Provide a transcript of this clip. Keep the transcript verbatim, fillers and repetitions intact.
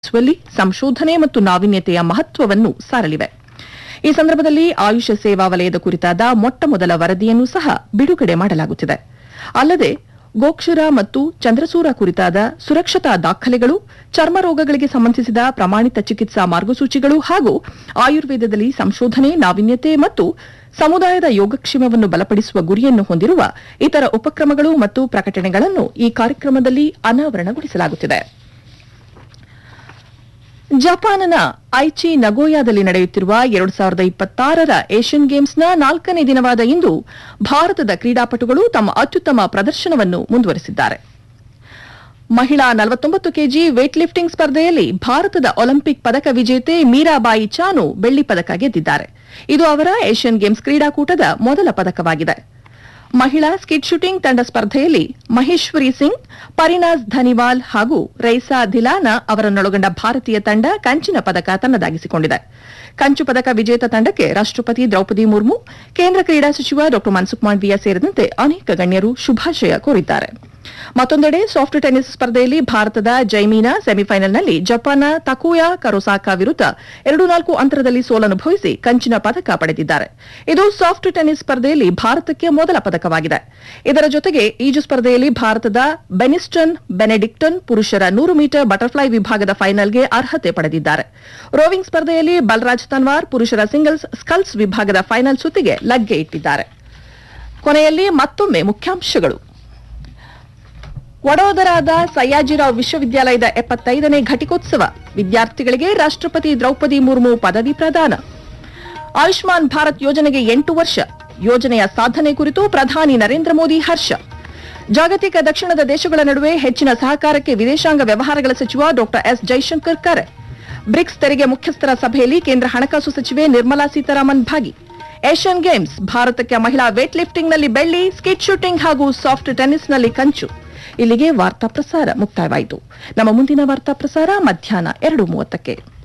ಸಂಶೋಧನೆ ಮತ್ತು ನಾವೀನ್ಯತೆಯ ಮಹತ್ವವನ್ನು ಸಾರಲಿವೆ. ಈ ಸಂದರ್ಭದಲ್ಲಿ ಆಯುಷ ಸೇವಾ ವಲಯದ ಕುರಿತಾದ ಮೊಟ್ಟಮೊದಲ ವರದಿಯನ್ನು ಸಹ ಬಿಡುಗಡೆ ಮಾಡಲಾಗುತ್ತಿದೆ. ಅಲ್ಲದೆ ಗೋಕ್ಷುರ ಮತ್ತು ಚಂದ್ರಸೂರ ಕುರಿತಾದ ಸುರಕ್ಷತಾ ದಾಖಲೆಗಳು, ಚರ್ಮ ರೋಗಗಳಿಗೆ ಸಂಬಂಧಿಸಿದ ಪ್ರಮಾಣಿತ ಚಿಕಿತ್ಸಾ ಮಾರ್ಗಸೂಚಿಗಳು ಹಾಗೂ ಆಯುರ್ವೇದದಲ್ಲಿ ಸಂಶೋಧನೆ, ನಾವೀನ್ಯತೆ ಮತ್ತು ಸಮುದಾಯದ ಯೋಗಕ್ಷೇಮವನ್ನು ಬಲಪಡಿಸುವ ಗುರಿಯನ್ನು ಹೊಂದಿರುವ ಇತರ ಉಪಕ್ರಮಗಳು ಮತ್ತು ಪ್ರಕಟಣೆಗಳನ್ನು ಈ ಕಾರ್ಯಕ್ರಮದಲ್ಲಿ ಅನಾವರಣಗೊಳಿಸಲಾಗುತ್ತಿದೆ. ಜಪಾನ್ನ ಐಚಿ ನಗೋಯಾದಲ್ಲಿ ನಡೆಯುತ್ತಿರುವ ಎರಡು ಸಾವಿರದ ಇಪ್ಪತ್ತಾರರ ಏಷ್ಯನ್ ಗೇಮ್ಸ್ನ ನಾಲ್ಕನೇ ದಿನವಾದ ಇಂದು ಭಾರತದ ಕ್ರೀಡಾಪಟುಗಳು ತಮ್ಮ ಅತ್ಯುತ್ತಮ ಪ್ರದರ್ಶನವನ್ನು ಮುಂದುವರೆಸಿದ್ದಾರೆ. ಮಹಿಳಾ ನಲವತ್ತೊಂಬತ್ತು ಕೆಜಿ ವೇಟ್ ಲಿಫ್ಟಿಂಗ್ ಸ್ಪರ್ಧೆಯಲ್ಲಿ ಭಾರತದ ಒಲಿಂಪಿಕ್ ಪದಕ ವಿಜೇತೆ ಮೀರಾಬಾಯಿ ಚಾನು ಬೆಳ್ಳಿ ಪದಕ ಗೆದ್ದಿದ್ದಾರೆ. ಇದು ಅವರ ಏಷ್ಯನ್ ಗೇಮ್ಸ್ ಕ್ರೀಡಾಕೂಟದ ಮೊದಲ ಪದಕವಾಗಿದೆ. ಮಹಿಳಾ ಸ್ಕಿಟ್ ಶೂಟಿಂಗ್ ತಂಡ ಸ್ಪರ್ಧೆಯಲ್ಲಿ ಮಹೇಶ್ವರಿ ಸಿಂಗ್, ಪರಿನಾಜ್ ಧನಿವಾಲ್ ಹಾಗೂ ರೈಸಾ ಧಿಲಾನಾ ಅವರನ್ನೊಳಗೊಂಡ ಭಾರತೀಯ ತಂಡ ಕಂಚಿನ ಪದಕ ತನ್ನದಾಗಿಸಿಕೊಂಡಿದೆ. ಕಂಚು ಪದಕ ವಿಜೇತ ತಂಡಕ್ಕೆ ರಾಷ್ಟಪತಿ ದ್ರೌಪದಿ ಮುರ್ಮು, ಕೇಂದ್ರ ಕ್ರೀಡಾ ಸಚಿವ ಡಾ ಮನ್ಸುಖ್ ಮಾಂಡವೀಯ ಸೇರಿದಂತೆ ಅನೇಕ ಗಣ್ಯರು ಶುಭಾಶಯ ಕೋರಿದ್ದಾರೆ. ಮತ್ತೊಂದೆಡೆ ಸಾಫ್ಟ್ ಟೆನ್ನಿಸ್ ಸ್ಪರ್ಧೆಯಲ್ಲಿ ಭಾರತದ ಜೈಮೀನಾ ಸೆಮಿಫೈನಲ್ನಲ್ಲಿ ಜಪಾನ್ನ ತಕುಯಾ ಕರೋಸಾಕಾ ವಿರುದ್ಧ ಎರಡು ನಾಲ್ಕು ಅಂತರದಲ್ಲಿ ಸೋಲನುಭವಿಸಿ ಕಂಚಿನ ಪದಕ ಪಡೆದಿದ್ದಾರೆ. ಇದು ಸಾಫ್ಟ್ ಟೆನ್ನಿಸ್ ಸ್ಪರ್ಧೆಯಲ್ಲಿ ಭಾರತಕ್ಕೆ ಮೊದಲ ಪದಕವಾಗಿದೆ. ಇದರ ಜೊತೆಗೆ ಈಜು ಸ್ಪರ್ಧೆಯಲ್ಲಿ ಭಾರತದ ಬೆನಿಸ್ಟನ್ ಬೆನೆಡಿಕ್ಟನ್ ಪುರುಷರ ನೂರು ಮೀಟರ್ ಬಟರ್ಫ್ಲೈ ವಿಭಾಗದ ಫೈನಲ್ಗೆ ಅರ್ಹತೆ ಪಡೆದಿದ್ದಾರೆ. ರೋವಿಂಗ್ ಸ್ಪರ್ಧೆಯಲ್ಲಿ ಬಲರಾಜ್ ತನ್ವಾರ್ ಪುರುಷರ ಸಿಂಗಲ್ಸ್ ಸ್ಕಲ್ಸ್ ವಿಭಾಗದ ಫೈನಲ್ ಸುತ್ತಿಗೆ ಲಗ್ಗೆ ಇಟ್ಟಿದ್ದಾರೆ. ಕೊನೆಯಲ್ಲಿ ಮತ್ತೊಮ್ಮೆ ಮುಖ್ಯಾಂಶಗಳು. ವಡೋದರಾದ ಸಯ್ಯಾಜಿರಾವ್ ವಿಶ್ವವಿದ್ಯಾಲಯದ ಎಪ್ಪತ್ತೈದನೇ ಘಟಿಕೋತ್ಸವ, ವಿದ್ಯಾರ್ಥಿಗಳಿಗೆ ರಾಷ್ಟಪತಿ ದ್ರೌಪದಿ ಮುರ್ಮು ಪದವಿ ಪ್ರದಾನ. ಆಯುಷ್ಮಾನ್ ಭಾರತ್ ಯೋಜನೆಗೆ ಎಂಟು ವರ್ಷ, ಯೋಜನೆಯ ಸಾಧನೆ ಕುರಿತು ಪ್ರಧಾನಿ ನರೇಂದ್ರ ಮೋದಿ ಹರ್ಷ. ಜಾಗತಿಕ ದಕ್ಷಿಣದ ದೇಶಗಳ ನಡುವೆ ಹೆಚ್ಚಿನ ಸಹಕಾರಕ್ಕೆ ವಿದೇಶಾಂಗ ವ್ಯವಹಾರಗಳ ಸಚಿವ ಡಾ ಎಸ್ ಜೈಶಂಕರ್ ಕರೆ. ಬ್ರಿಕ್ಸ್ ತೆರಿಗೆ ಮುಖ್ಯಸ್ಥರ ಸಭೆಯಲ್ಲಿ ಕೇಂದ್ರ ಹಣಕಾಸು ಸಚಿವೆ ನಿರ್ಮಲಾ ಸೀತಾರಾಮನ್ ಭಾಗಿ. ಏಷ್ಯನ್ ಗೇಮ್ಸ್, ಭಾರತಕ್ಕೆ ಮಹಿಳಾ ವೇಟ್ ಲಿಫ್ಟಿಂಗ್ನಲ್ಲಿ ಬೆಳ್ಳಿ, ಸ್ಕಿಟ್ ಶೂಟಿಂಗ್ ಹಾಗೂ ಸಾಫ್ಟ್ ಟೆನ್ನಿಸ್ನಲ್ಲಿ ಕಂಚು. ಇಲ್ಲಿಗೆ ವಾರ್ತಾ ಪ್ರಸಾರ ಮುಕ್ತಾಯವಾಯಿತು. ನಮ್ಮ ಮುಂದಿನ ವಾರ್ತಾ ಪ್ರಸಾರ ಮಧ್ಯಾಹ್ನ ಎರಡು ಮೂವತ್ತಕ್ಕೆ.